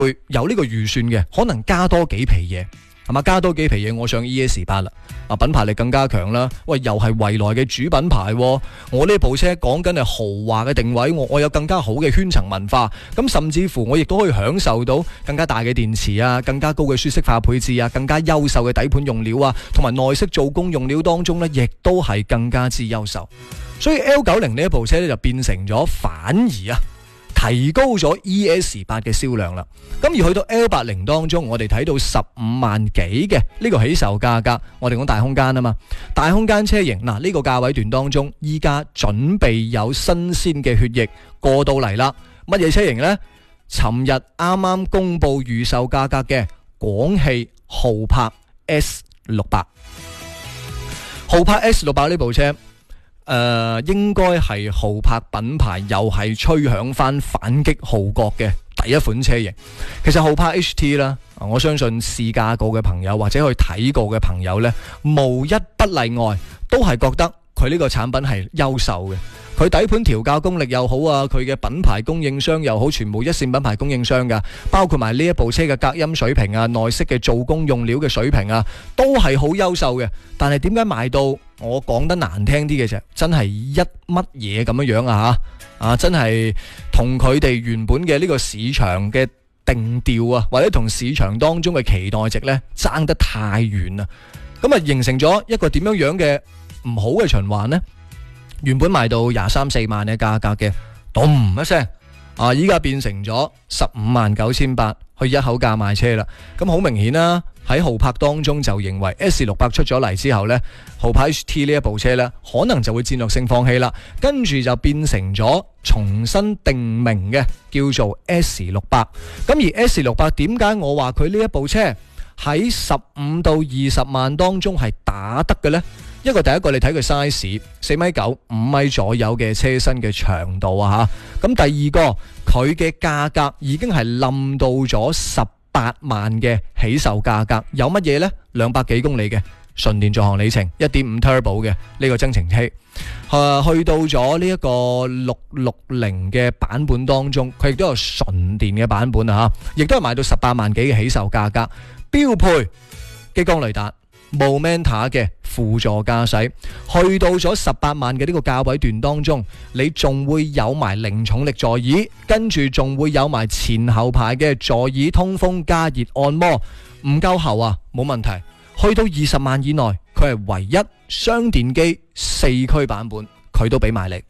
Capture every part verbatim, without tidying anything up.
會有呢個預算嘅，可能加多幾皮嘢。係嘛？加多幾皮嘢，我上 E S 八啦，啊品牌力更加強啦。喂，又係蔚來嘅主品牌，我呢部車講緊係豪華嘅定位，我我有更加好嘅圈層文化，咁甚至乎我亦都可以享受到更加大嘅電池啊，更加高嘅舒適化配置啊，更加優秀嘅底盤用料啊，同埋內飾做工用料當中呢，亦都係更加之優秀。所以 L 九十呢一部車呢，就變成咗反而啊，提高咗 E S 八嘅銷量啦，咁而去到 L 八十當中，我哋睇到十五萬幾嘅呢個起售價格，我哋講大空間啊嘛，大空間車型嗱呢個價位段當中，依家準備有新鮮嘅血液過到嚟啦。乜嘢車型呢？尋日啱啱公布預售價格嘅廣汽豪柏 S 六百，豪柏 S 六百呢部車。誒、呃，應該係豪柏品牌又係吹響翻反擊號角嘅第一款車型。其實豪柏 H T 啦，我相信試駕過嘅朋友或者去睇過嘅朋友呢，無一不例外都係覺得佢呢個產品係優秀嘅。佢底盤調校功力又好啊，佢嘅品牌供應商又好，全部一線品牌供應商噶，包括埋呢一部車嘅隔音水平啊、內飾嘅做工用料嘅水平啊，都係好優秀嘅。但係點解賣到我講得難聽啲嘅啫，真係一乜嘢咁樣樣啊吓啊！真係同佢哋原本嘅呢個市場嘅定調啊，或者同市場當中嘅期待值呢，爭得太遠啦。咁啊，形成咗一個點樣樣嘅唔好嘅循環呢？原本賣到廿三四萬嘅價格嘅，咚一聲啊！依家變成咗十五萬九千八，去一口價賣車啦。咁好明顯啦，喺豪柏當中就認為 S 六百出咗嚟之後呢，豪柏 H T 呢一部車呢，可能就會戰略性放棄啦。跟住就變成咗重新定名嘅，叫做 S 六百。咁而 S 六百點解我話佢呢一部車喺十五到二十萬當中係打得嘅呢？一個第一個你睇佢 size 四米九五米左右嘅車身嘅長度啊吓，咁第二個佢嘅價格已經係冧到咗十八萬嘅起售價格，有乜嘢呢？兩百幾公里嘅純電續航里程，一點五 turbo 嘅呢個增程器，啊，去到咗呢一個六六零嘅版本當中，佢亦都有純電嘅版本啊吓，亦都係賣到十八萬幾嘅起售價格，標配激光雷達。Momenta 嘅輔助駕駛，去到咗十八萬嘅呢個價位段當中，你仲會有埋零重力座椅，跟住仲會有埋前後排嘅座椅通風加熱按摩，唔夠喉啊，冇問題。去到二十萬以內，佢係唯一雙電機四驅版本，佢都俾埋你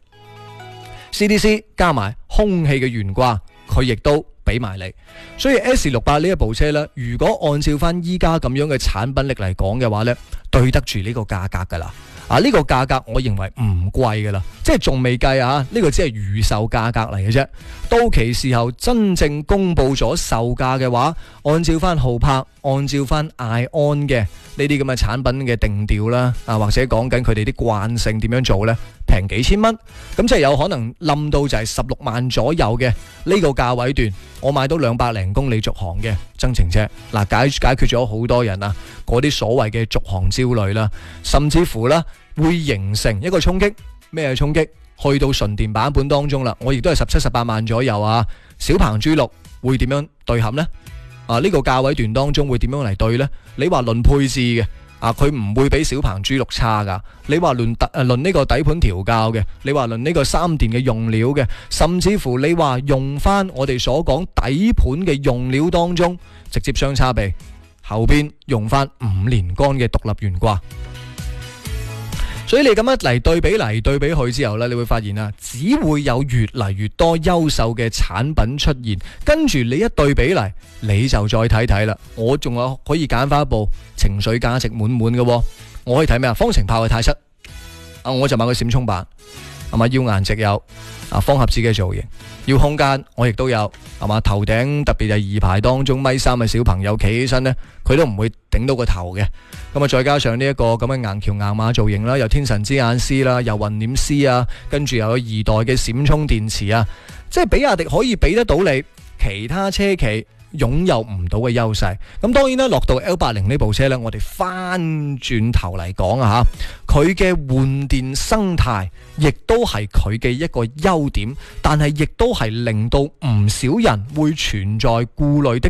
C D C 加埋空氣嘅懸掛，佢亦都俾埋你，所以 S 六百呢一部車呢，如果按照翻依家咁樣嘅產品力嚟講嘅話呢，對得住呢個價格噶啦。啊，呢個價格我認為唔貴噶啦，即係仲未計啊，呢個只係預售價格嚟嘅啫。到期時候真正公布咗售價嘅話，按照翻豪柏，按照翻埃安嘅呢啲咁嘅產品嘅定調啦，啊或者講緊佢哋啲慣性點樣做呢，平幾千蚊，咁即係有可能冧到就係十六萬左右嘅呢個價位段，我買到兩百零公里續航嘅增程車，嗱解解決咗好多人啊嗰啲所謂嘅續航焦慮啦，甚至乎啦會形成一個衝擊，咩衝擊？去到純電版本當中啦，我亦都係十七十八萬左右啊，小鵬 G 六會點樣對合呢？啊呢個價位段當中會點樣嚟對呢？你話論配置嘅啊，佢唔會比小鵬 G 六差噶。你話論誒論呢個底盤調校嘅，你話論呢個三電嘅用料嘅，甚至乎你話用翻我哋所講底盤嘅用料當中，直接雙叉臂，後邊用翻五連杆嘅獨立懸掛。所以你咁樣嚟對比嚟對比去之後呢，你會發現啊，只會有越嚟越多優秀嘅產品出現，跟住你一對比嚟，你就再睇睇啦。我仲有可以揀翻一部情緒價值滿滿嘅，我可以睇咩啊？方程炮嘅泰瑟啊，我就買個閃衝版，係嘛，要顏值有啊，方盒子嘅造型，要空間我亦都有，係嘛，頭頂特別係二排當中米三嘅小朋友企起身呢，佢都唔會頂到個頭嘅。咁啊，再加上呢一個咁嘅硬橋硬馬造型啦，有天神之眼 C 啦，有混點 C 啊，跟住又有二代嘅閃充電池啊，即係比亞迪可以俾得到你，其他車企擁有唔到嘅優勢。咁當然啦，落到 L 八零呢部車呢，我哋翻轉頭嚟講啊吓，佢嘅換電生態亦都係佢嘅一個優點，但係亦都係令到唔少人會存在顧慮的